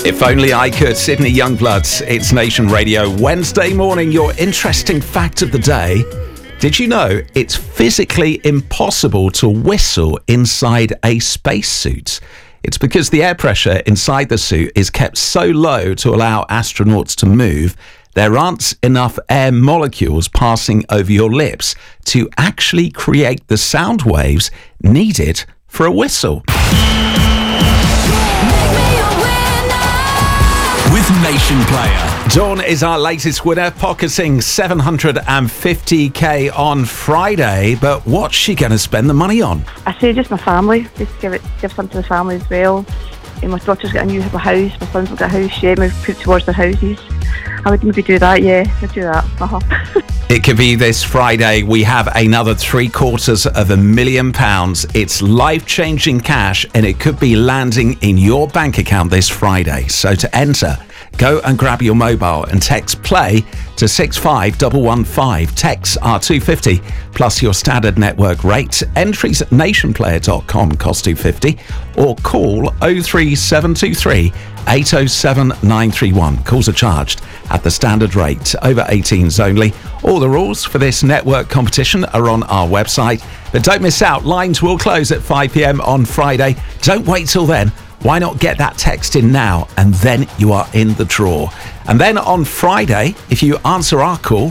If only I could. Sydney Youngbloods. It's Nation Radio. Wednesday morning, your interesting fact of the day. Did you know it's physically impossible to whistle inside a spacesuit? It's because the air pressure inside the suit is kept so low to allow astronauts to move. There aren't enough air molecules passing over your lips to actually create the sound waves needed for a whistle. With Nation Player. Dawn is our latest winner, pocketing $750k on Friday. But what's she going to spend the money on? I say just my family. Just give some to the family as well. And my daughter's got a new house. My son's got a house. Yeah, we've put towards their houses. I would maybe do that. Yeah, I'd do that. It could be this Friday. We have another £750,000. It's life-changing cash, and it could be landing in your bank account this Friday. So to enter, go and grab your mobile and text play to 65115. Texts are $2.50 plus your standard network rate. Entries at nationplayer.com cost $2.50 or call 03723 807 931. Calls are charged at the standard rate. Over 18s only. All the rules for this network competition are on our website. But don't miss out. Lines will close at 5 p.m. on Friday. Don't wait till then. Why not get that text in now, and then you are in the draw. And then on Friday, if you answer our call,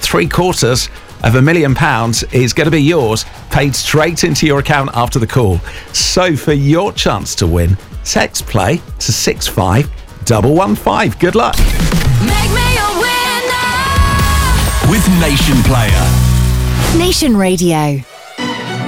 £750,000 is going to be yours, paid straight into your account after the call. So for your chance to win, text play to 65115. Good luck. Make me a winner with Nation Player. Nation Radio.